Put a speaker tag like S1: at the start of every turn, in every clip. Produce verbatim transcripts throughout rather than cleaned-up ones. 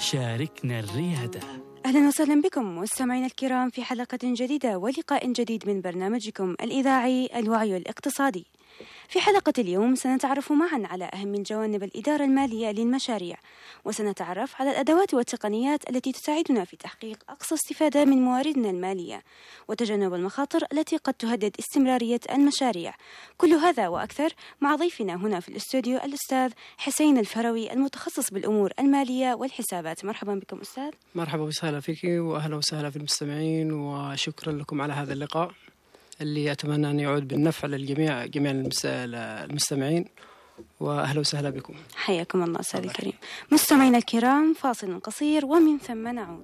S1: شاركنا الريادة.
S2: أهلا وسهلا بكم مستمعينا الكرام في حلقة جديدة ولقاء جديد من برنامجكم الإذاعي الوعي الاقتصادي. في حلقة اليوم سنتعرف معا على أهم الجوانب الإدارة المالية للمشاريع، وسنتعرف على الأدوات والتقنيات التي تساعدنا في تحقيق أقصى استفادة من مواردنا المالية وتجنب المخاطر التي قد تهدد استمرارية المشاريع. كل هذا وأكثر مع ضيفنا هنا في الاستوديو الأستاذ حسين الفروي المتخصص بالأمور المالية والحسابات. مرحبا بكم أستاذ.
S3: مرحبا وسهلا فيك وأهلا وسهلا في المستمعين، وشكرا لكم على هذا اللقاء اللي أتمنى أن يعود بالنفع للجميع جميع المستمعين، وأهلا وسهلا بكم.
S2: حياكم الله أستاذ الكريم. مستمعينا الكرام، فاصل قصير ومن ثم نعود.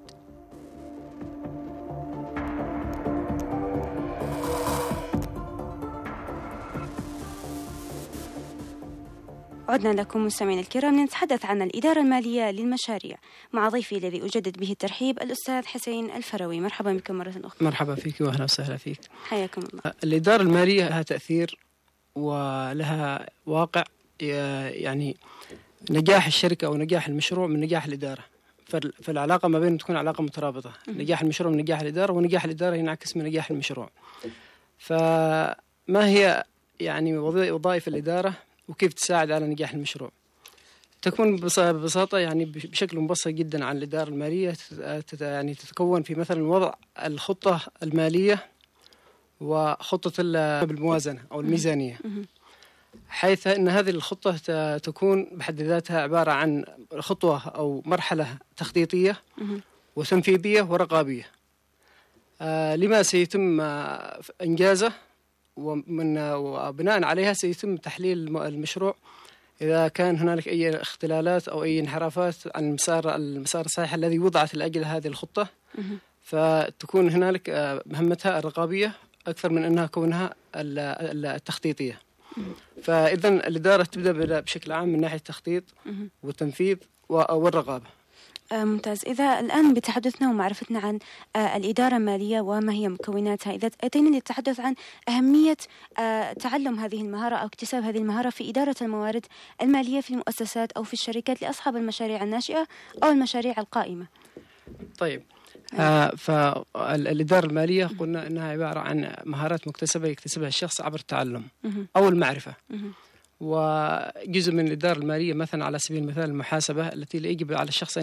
S2: عدنا لكم مستمعينا الكرام لنتحدث عن الإدارة المالية للمشاريع مع ضيفي الذي أجدد به الترحيب الأستاذ حسين الفروي. مرحبا بكم مرة أخرى.
S3: مرحبا فيك وأهلا وسهلا فيك.
S2: حياكم الله.
S3: الإدارة المالية لها تأثير ولها واقع، يعني نجاح الشركة أو نجاح المشروع من نجاح الإدارة، فالعلاقة ما بينهم تكون علاقة مترابطة. نجاح المشروع من نجاح الإدارة، ونجاح الإدارة ينعكس من نجاح المشروع. فما هي يعني وظائف الإدارة وكيف تساعد على نجاح المشروع؟ تكون ببساطة يعني بشكل مبسط جدا عن الإدارة المالية، يعني تتكون في مثلا وضع الخطة المالية وخطة الموازنة أو الميزانية، حيث أن هذه الخطة تكون بحد ذاتها عبارة عن خطوة أو مرحلة تخطيطية وتنفيذية ورقابية آه لما سيتم إنجازه، ومن وبناء عليها سيتم تحليل المشروع إذا كان هنالك أي اختلالات أو أي انحرافات عن المسار المسار الصحيح الذي وضعت لأجل هذه الخطة. فتكون هنالك مهمتها الرقابية أكثر من أنها كونها التخطيطية. فإذا الإدارة تبدأ بشكل عام من ناحية التخطيط والتنفيذ والرقابة.
S2: ممتاز. إذا الآن بتحدثنا ومعرفتنا عن الإدارة المالية وما هي مكوناتها، إذا أتينا للتحدث عن أهمية تعلم هذه المهارة أو اكتساب هذه المهارة في إدارة الموارد المالية في المؤسسات أو في الشركات لأصحاب المشاريع الناشئة أو المشاريع القائمة.
S3: طيب، آه فالإدارة المالية قلنا أنها عبارة عن مهارات مكتسبة يكتسبها الشخص عبر التعلم أو المعرفة. وجزء من الإدارة المالية مثلا على سبيل المثال المحاسبة، التي يجب على الشخص أن